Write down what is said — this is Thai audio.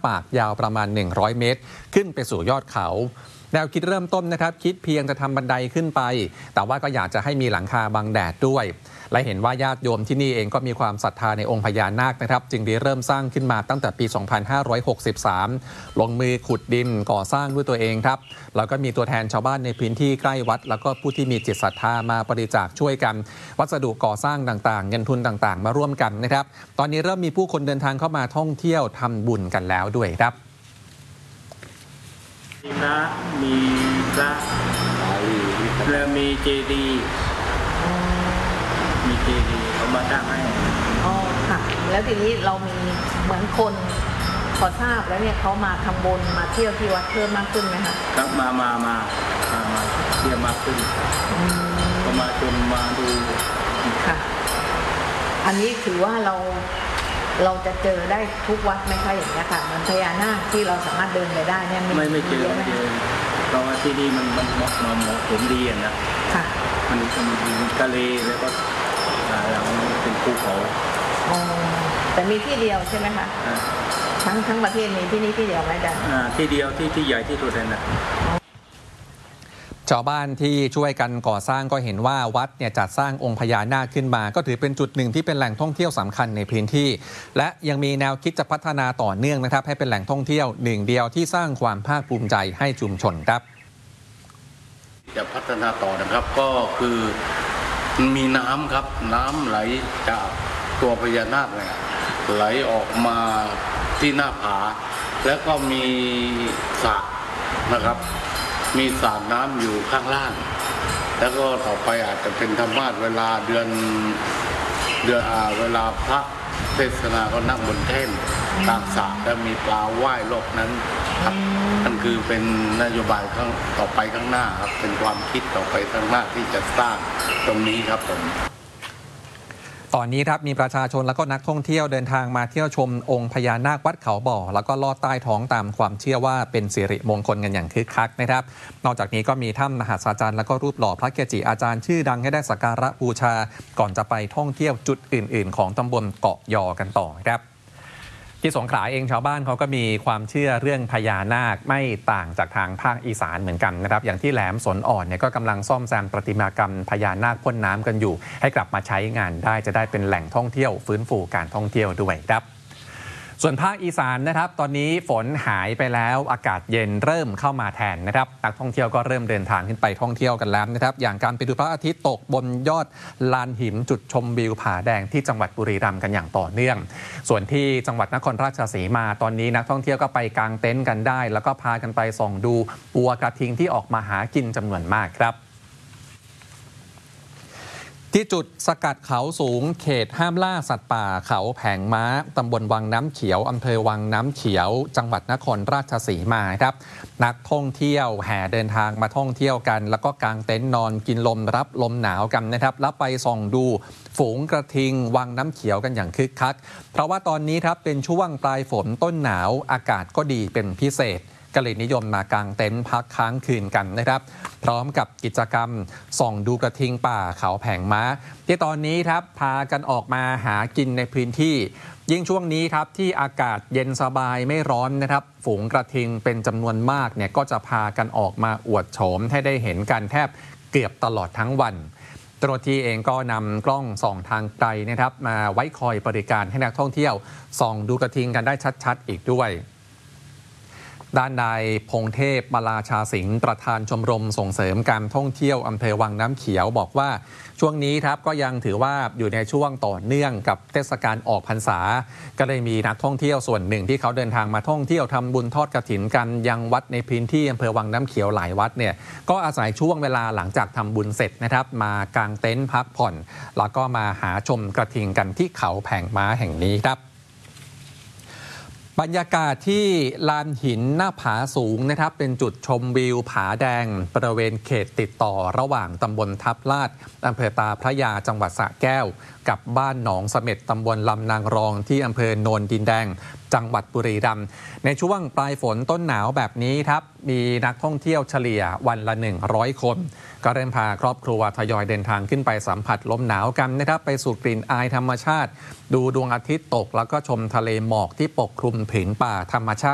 ปากยาวประมาณ100 เมตรขึ้นไปสู่ยอดเขาแนวคิดเริ่มต้นนะครับคิดเพียงจะทำบันไดขึ้นไปแต่ว่าก็อยากจะให้มีหลังคาบังแดดด้วยและเห็นว่าญาติโยมที่นี่เองก็มีความศรัทธาในองค์พญานาคนะครับจึงได้เริ่มสร้างขึ้นมาตั้งแต่ปี 2563 ลงมือขุดดินก่อสร้างด้วยตัวเองครับแล้วก็มีตัวแทนชาวบ้านในพื้นที่ใกล้วัดแล้วก็ผู้ที่มีจิตศรัทธามาบริจาคช่วยกันวัสดุก่อสร้างต่างๆเงินทุนต่างๆมาร่วมกันนะครับตอนนี้เริ่มมีผู้คนเดินทางเข้ามาท่องเที่ยวทำบุญกันแล้วด้วยครับมีพระแล้วมีเจดีย์เขามาตั้งให้อ๋อค่ะแล้วทีนี้เรามีเหมือนคนพอทราบแล้วเนี่ยเขามาทำบุญมาเที่ยวที่วัดเพิ่มมากขึ้นไหมคะครับมาเที่ยวมากขึ้นก็มาชมมาดูค่ะอันนี้ถือว่าเราจะเจอได้ทุกวัดไหมคะอย่างนี้ค่ะมันพญานาคที่เราสามารถเดินไปได้เนี่ยไม่เจอเพราะว่าที่นี่มันเหมาะสมดีนะค่ะมันทะเลแล้วก็เราเป็นภูเขาแต่มีที่เดียวใช่ไหมคะทั้งประเทศมีที่นี่ที่เดียวไหมจ๊ะที่เดียวที่ใหญ่ที่สุดเลยนะชาวบ้านที่ช่วยกันก่อสร้างก็เห็นว่าวัดเนี่ยจัดสร้างองค์พญานาคขึ้นมาก็ถือเป็นจุดหนึ่งที่เป็นแหล่งท่องเที่ยวสำคัญในพื้นที่และยังมีแนวคิดจะพัฒนาต่อเนื่องนะครับให้เป็นแหล่งท่องเที่ยวหนึ่งเดียวที่สร้างความภาคภูมิใจให้ชุมชนครับจะพัฒนาต่อนะครับก็คือมีน้ำครับน้ำไหลจากตัวพญานาคเนี่ยไหลออกมาที่หน้าผาแล้วก็มีสระนะครับมีสระน้ำอยู่ข้างล่างแล้วก็ต่อไปอาจจะเป็นธรรมะเวลาเดือนเวลาพระเทศนาก็นั่งบนแท่นกลางสระแล้วมีปลาว่ายรอบนั้นครับนั่นคือเป็นนโยบายต่อไปข้างหน้าครับเป็นความคิดต่อไปข้างหน้าที่จะสร้างตรงนี้ครับผมตอนนี้ครับมีประชาชนและก็นักท่องเที่ยวเดินทางมาเที่ยวชมองค์พญานาควัดเขาบ่อแล้วก็ลอดใต้ท้องตามความเชื่อว่าเป็นสิริมงคลกันอย่างคึกคักนะครับนอกจากนี้ก็มีถ้ำมหาศาจารย์และก็รูปหล่อพระเกจิอาจารย์ชื่อดังให้ได้สักการะบูชาก่อนจะไปท่องเที่ยวจุดอื่นๆของตำบลเกาะยอกันต่อครับที่สงขลาเองชาวบ้านเขาก็มีความเชื่อเรื่องพญานาคไม่ต่างจากทางภาคอีสานเหมือนกันนะครับอย่างที่แหลมสนอ่อนเนี่ยก็กำลังซ่อมแซมประติมากรรมพญานาคพ่นน้ำกันอยู่ให้กลับมาใช้งานได้จะได้เป็นแหล่งท่องเที่ยวฟื้นฟูการท่องเที่ยวด้วยครับส่วนภาคอีสานนะครับตอนนี้ฝนหายไปแล้วอากาศเย็นเริ่มเข้ามาแทนนะครับนักท่องเที่ยวก็เริ่มเดินทางขึ้นไปท่องเที่ยวกันแล้วนะครับอย่างการไปดูพระอาทิตย์ตกบนยอดลานหินจุดชมวิวผาแดงที่จังหวัดบุรีรัมย์กันอย่างต่อเนื่องส่วนที่จังหวัดนครราชสีมาตอนนี้นักท่องเที่ยวก็ไปกางเต็นท์กันได้แล้วก็พากันไปส่องดูปัวกระทิงที่ออกมาหากินจำนวนมากครับที่จุดสกัดเขาสูงเขตห้ามล่าสัตว์ป่าเขาแผงม้าตำบลวังน้ำเขียวอำเภอวังน้ำเขียวจังหวัดนครราชสีมาครับนักท่องเที่ยวแห่เดินทางมาท่องเที่ยวกันแล้วก็กางเต็นท์นอนกินลมรับลมหนาวกันนะครับแล้วไปส่องดูฝูงกระทิงวังน้ำเขียวกันอย่างคึกคักเพราะว่าตอนนี้ครับเป็นช่วงปลายฝนต้นหนาวอากาศก็ดีเป็นพิเศษก็เลยนิยมมากางเต็นท์พักค้างคืนกันนะครับพร้อมกับกิจกรรมส่องดูกระทิงป่าเขาแผงม้าที่ตอนนี้ครับพากันออกมาหากินในพื้นที่ยิ่งช่วงนี้ครับที่อากาศเย็นสบายไม่ร้อนนะครับฝูงกระทิงเป็นจำนวนมากเนี่ยก็จะพากันออกมาอวดโฉมให้ได้เห็นกันแทบเกือบตลอดทั้งวันเจ้าหน้าที่เองก็นำกล้องส่องทางไกลนะครับมาไว้คอยบริการให้นักท่องเที่ยวส่องดูกระทิงกันได้ชัดๆอีกด้วยด้านนายพงเทพมาลาชาสิงห์ประธานชมรมส่งเสริมการท่องเที่ยวอำเภอวังน้ำเขียวบอกว่าช่วงนี้ครับก็ยังถือว่าอยู่ในช่วงต่อเนื่องกับเทศกาลออกพรรษาก็เลยมีนักท่องเที่ยวส่วนหนึ่งที่เขาเดินทางมาท่องเที่ยวทำบุญทอดกฐินกันยังวัดในพื้นที่อำเภอวังน้ำเขียวหลายวัดเนี่ยก็อาศัยช่วงเวลาหลังจากทำบุญเสร็จนะครับมากางเต็นท์พักผ่อนแล้วก็มาหาชมกระทิงกันที่เขาแผงม้าแห่งนี้ครับบรรยากาศที่ลานหินหน้าผาสูงนะครับเป็นจุดชมวิวผาแดงบริเวณเขตติดต่อระหว่างตำบลทับลาดอำเภอตาพระยาจังหวัดสระแก้วกับบ้านหนองเสม็ดตำบลลำนางรองที่อำเภอโนนดินแดงจังหวัดบุรีรัมย์ในช่วงปลายฝนต้นหนาวแบบนี้ครับมีนักท่องเที่ยวเฉลี่ยวันละ100 คนก็เริ่มพาครอบครัวทยอยเดินทางขึ้นไปสัมผัสลมหนาวกันนะครับไปสูดกลิ่นอายธรรมชาติดูดวงอาทิตย์ตกแล้วก็ชมทะเลหมอกที่ปกคลุมผืนป่าธรรมชาติ